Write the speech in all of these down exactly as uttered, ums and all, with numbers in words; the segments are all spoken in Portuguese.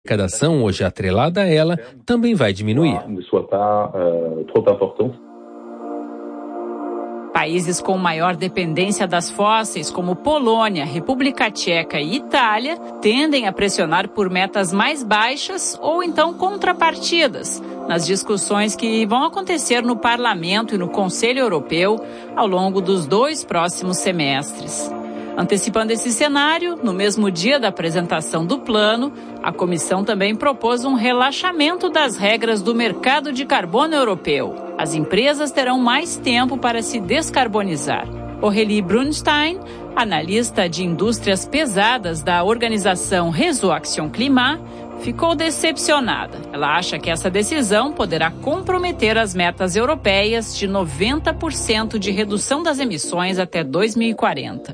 arrecadação hoje atrelada a ela também vai diminuir. Países com maior dependência das fósseis, como Polônia, República Tcheca e Itália, tendem a pressionar por metas mais baixas ou então contrapartidas nas discussões que vão acontecer no Parlamento e no Conselho Europeu ao longo dos dois próximos semestres. Antecipando esse cenário, no mesmo dia da apresentação do plano, a Comissão também propôs um relaxamento das regras do mercado de carbono europeu. As empresas terão mais tempo para se descarbonizar. Aurélie Brunstein, analista de indústrias pesadas da organização Réseau Action Climat, ficou decepcionada. Ela acha que essa decisão poderá comprometer as metas europeias de noventa por cento de redução das emissões até dois mil e quarenta.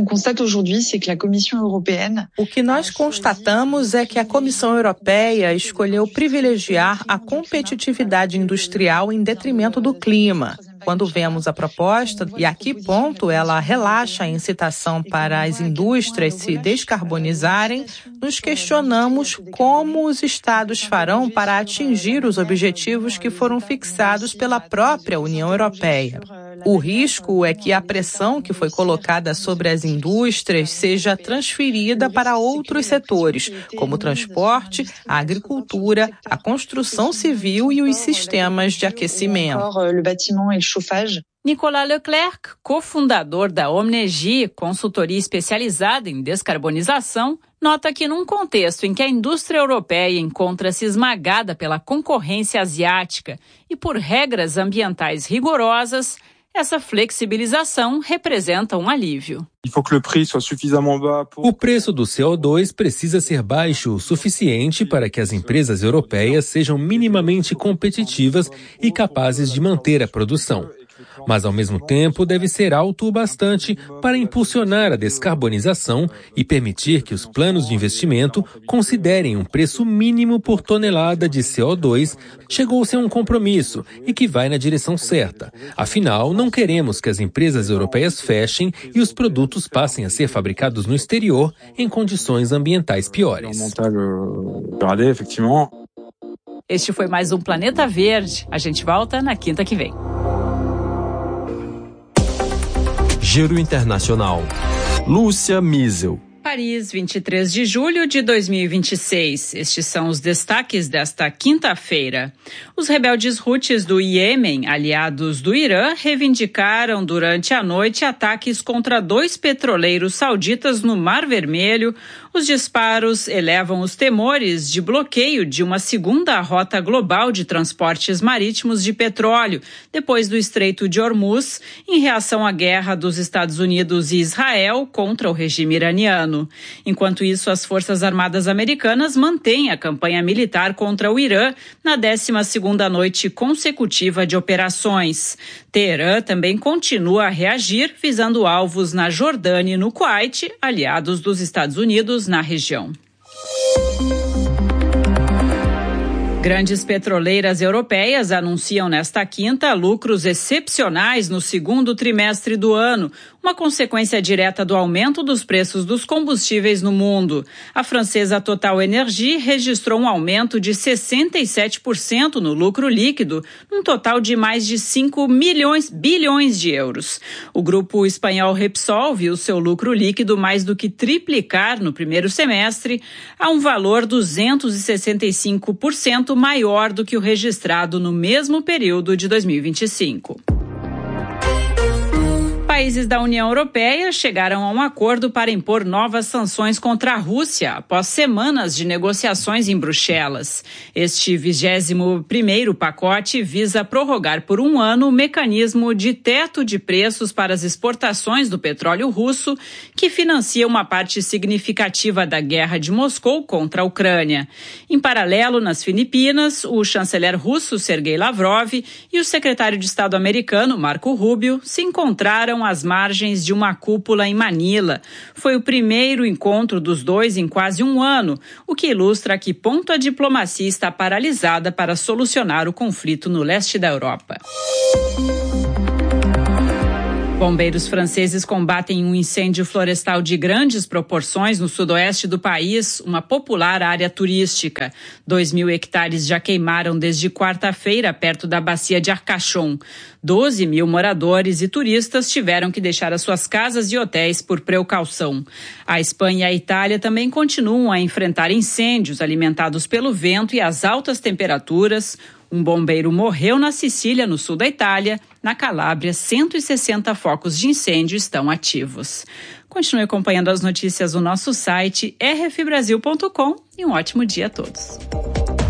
O que nós constatamos é que a Comissão Europeia escolheu privilegiar a competitividade industrial em detrimento do clima. Quando vemos a proposta e a que ponto ela relaxa a incitação para as indústrias se descarbonizarem, nos questionamos como os estados farão para atingir os objetivos que foram fixados pela própria União Europeia. O risco é que a pressão que foi colocada sobre as indústrias seja transferida para outros setores, como o transporte, a agricultura, a construção civil e os sistemas de aquecimento. Nicolas Leclerc, cofundador da Omnergie, consultoria especializada em descarbonização, nota que num contexto em que a indústria europeia encontra-se esmagada pela concorrência asiática e por regras ambientais rigorosas, essa flexibilização representa um alívio. O preço do C O dois precisa ser baixo o suficiente para que as empresas europeias sejam minimamente competitivas e capazes de manter a produção. Mas, ao mesmo tempo, deve ser alto o bastante para impulsionar a descarbonização e permitir que os planos de investimento considerem um preço mínimo por tonelada de C O dois. Chegou-se a um compromisso e que vai na direção certa. Afinal, não queremos que as empresas europeias fechem e os produtos passem a ser fabricados no exterior em condições ambientais piores. Este foi mais um Planeta Verde. A gente volta na quinta que vem. Giro Internacional. Lúcia Miesel. Paris, vinte e três de julho de dois mil e vinte e seis. Estes são os destaques desta quinta-feira. Os rebeldes Houthis do Iêmen, aliados do Irã, reivindicaram durante a noite ataques contra dois petroleiros sauditas no Mar Vermelho. Os disparos elevam os temores de bloqueio de uma segunda rota global de transportes marítimos de petróleo, depois do Estreito de Hormuz, em reação à guerra dos Estados Unidos e Israel contra o regime iraniano. Enquanto isso, as Forças Armadas Americanas mantêm a campanha militar contra o Irã na décima segunda noite consecutiva de operações. Teherã também continua a reagir, visando alvos na Jordânia e no Kuwait, aliados dos Estados Unidos na região. Grandes petroleiras europeias anunciam nesta quinta lucros excepcionais no segundo trimestre do ano, uma consequência direta do aumento dos preços dos combustíveis no mundo. A francesa Total Energy registrou um aumento de sessenta e sete por cento no lucro líquido, num total de mais de cinco milhões, bilhões de euros. O grupo espanhol Repsol viu seu lucro líquido mais do que triplicar no primeiro semestre, a um valor duzentos e sessenta e cinco por cento maior do que o registrado no mesmo período de dois mil e vinte e cinco. Países da União Europeia chegaram a um acordo para impor novas sanções contra a Rússia após semanas de negociações em Bruxelas. Este vigésimo primeiro pacote visa prorrogar por um ano o mecanismo de teto de preços para as exportações do petróleo russo, que financia uma parte significativa da guerra de Moscou contra a Ucrânia. Em paralelo, nas Filipinas, o chanceler russo Sergei Lavrov e o secretário de Estado americano Marco Rubio se encontraram às margens de uma cúpula em Manila. Foi o primeiro encontro dos dois em quase um ano, o que ilustra a que ponto a diplomacia está paralisada para solucionar o conflito no leste da Europa. Bombeiros franceses combatem um incêndio florestal de grandes proporções no sudoeste do país, uma popular área turística. Dois mil hectares já queimaram desde quarta-feira, perto da bacia de Arcachon. doze mil moradores e turistas tiveram que deixar as suas casas e hotéis por precaução. A Espanha e a Itália também continuam a enfrentar incêndios alimentados pelo vento e as altas temperaturas. Um bombeiro morreu na Sicília, no sul da Itália. Na Calábria, cento e sessenta focos de incêndio estão ativos. Continue acompanhando as notícias no nosso site r f brasil ponto com e um ótimo dia a todos.